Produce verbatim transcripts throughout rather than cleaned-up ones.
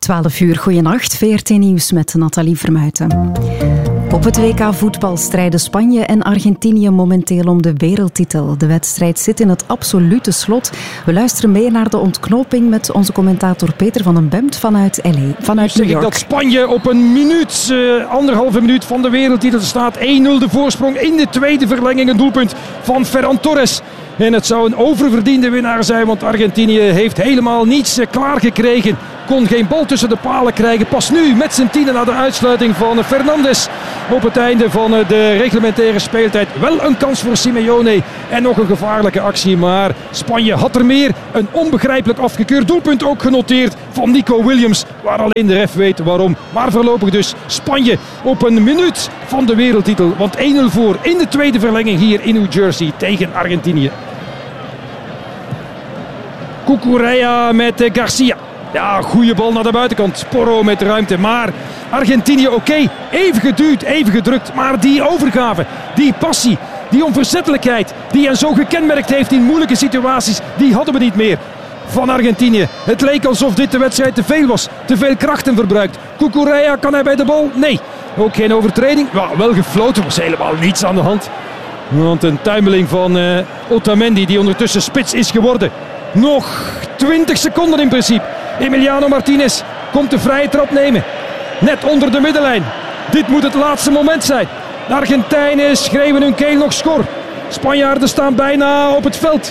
twaalf uur, goeienacht. V R T Nieuws met Nathalie Vermuijten. Op het W K voetbal strijden Spanje en Argentinië momenteel om de wereldtitel. De wedstrijd zit in het absolute slot. We luisteren mee naar de ontknoping met onze commentator Peter van den Bemt vanuit L A, vanuit New York. Dat Spanje op een minuut, uh, anderhalve minuut van de wereldtitel staat. één nul de voorsprong in de tweede verlenging. Een doelpunt van Ferran Torres. En het zou een oververdiende winnaar zijn, want Argentinië heeft helemaal niets klaargekregen. Kon geen bal tussen de palen krijgen. Pas nu met zijn tienen na de uitsluiting van Fernandes. Op het einde van de reglementaire speeltijd wel een kans voor Simeone. En nog een gevaarlijke actie. Maar Spanje had er meer. Een onbegrijpelijk afgekeurd doelpunt ook genoteerd van Nico Williams. Waar alleen de ref weet waarom. Maar voorlopig dus Spanje op een minuut van de wereldtitel. Want één nul voor in de tweede verlenging hier in New Jersey tegen Argentinië. Cucurella met Garcia. Ja, goede bal naar de buitenkant. Porro met ruimte. Maar Argentinië oké. Okay. Even geduwd, even gedrukt. Maar die overgave, die passie, die onverzettelijkheid die hen zo gekenmerkt heeft in moeilijke situaties, die hadden we niet meer van Argentinië. Het leek alsof dit de wedstrijd te veel was. Te veel krachten verbruikt. Cucurella, kan hij bij de bal? Nee. Ook geen overtreding. Ja, wel gefloten. Er was helemaal niets aan de hand. Want een tuimeling van uh, Otamendi, die ondertussen spits is geworden. Nog twintig seconden in principe. Emiliano Martinez komt de vrije trap nemen. Net onder de middenlijn. Dit moet het laatste moment zijn. De Argentijnen schreeuwen hun keel nog schor. Spanjaarden staan bijna op het veld.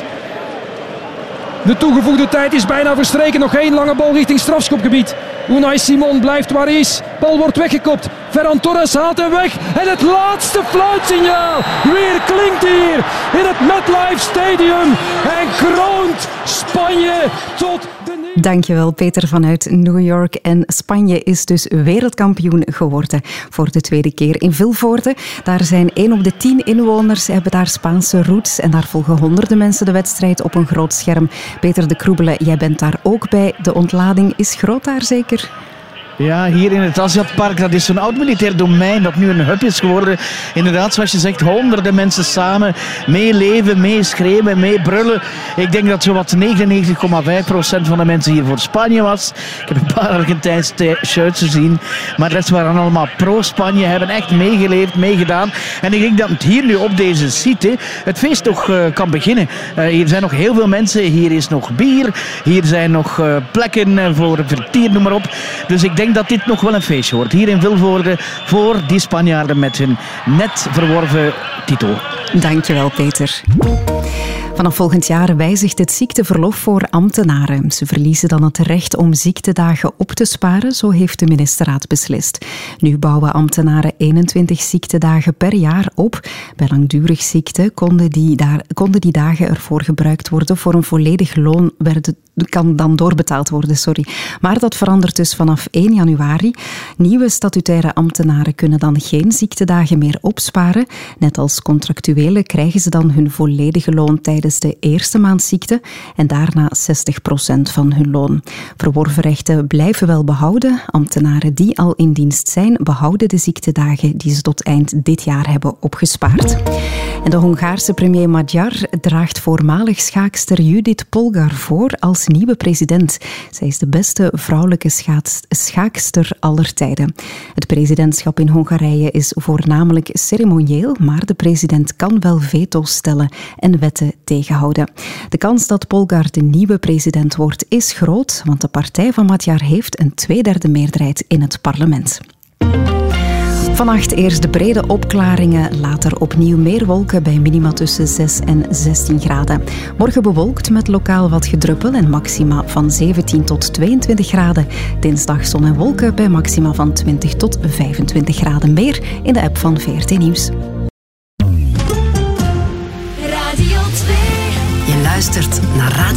De toegevoegde tijd is bijna verstreken. Nog één lange bal richting strafschopgebied. Unai Simon blijft waar hij is. Bal wordt weggekopt. Ferran Torres haalt hem weg. En het laatste fluitsignaal weer klinkt hier in het MetLife Stadium. En kroont Spanje tot de... Dankjewel Peter vanuit New York. En Spanje is dus wereldkampioen geworden voor de tweede keer in Vilvoorde. Daar zijn één op de tien inwoners hebben daar Spaanse roots. En daar volgen honderden mensen de wedstrijd op een groot scherm. Peter de Kroebele, jij bent daar ook bij. De ontlading is groot daar zeker? Ja, hier in het Aziatpark, dat is zo'n oud militair domein dat nu een hub is geworden. Inderdaad, zoals je zegt, honderden mensen samen meeleven, meeschreeuwen, meebrullen. Ik denk dat zowat negenennegentig komma vijf procent van de mensen hier voor Spanje was. Ik heb een paar Argentijnse shirts gezien, maar de rest waren allemaal pro-Spanje, hebben echt meegeleefd, meegedaan. En ik denk dat het hier nu op deze site het feest nog uh, kan beginnen. Uh, hier zijn nog heel veel mensen, hier is nog bier, hier zijn nog uh, plekken voor vertier, noem maar op. Dus ik denk Ik denk dat dit nog wel een feestje wordt. Hier in Vilvoorde voor die Spanjaarden met hun net verworven titel. Dankjewel, Peter. Vanaf volgend jaar wijzigt het ziekteverlof voor ambtenaren. Ze verliezen dan het recht om ziektedagen op te sparen, zo heeft de ministerraad beslist. Nu bouwen ambtenaren eenentwintig ziektedagen per jaar op. Bij langdurig ziekte konden die, daar, konden die dagen ervoor gebruikt worden voor een volledig loon, werden, kan dan doorbetaald worden. Sorry. Maar dat verandert dus vanaf één januari. Nieuwe statutaire ambtenaren kunnen dan geen ziektedagen meer opsparen. Net als contractuelen krijgen ze dan hun volledige loon tijdens de eerste maand ziekte en daarna zestig procent van hun loon. Verworven rechten blijven wel behouden. Ambtenaren die al in dienst zijn, behouden de ziektedagen die ze tot eind dit jaar hebben opgespaard. En de Hongaarse premier Magyar draagt voormalig schaakster Judith Polgar voor als nieuwe president. Zij is de beste vrouwelijke schaats- schaakster aller tijden. Het presidentschap in Hongarije is voornamelijk ceremonieel, maar de president kan wel veto's stellen en wetten tegenhouden. De kans dat Polgar de nieuwe president wordt is groot, want de partij van Magyar heeft een tweederde meerderheid in het parlement. Vannacht eerst de brede opklaringen, later opnieuw meer wolken bij minima tussen zes en zestien graden. Morgen bewolkt met lokaal wat gedruppel en maxima van zeventien tot tweeëntwintig graden. Dinsdag zon en wolken bij maxima van twintig tot vijfentwintig graden. Meer in de app van V R T Nieuws. Radio twee. Je luistert naar Radio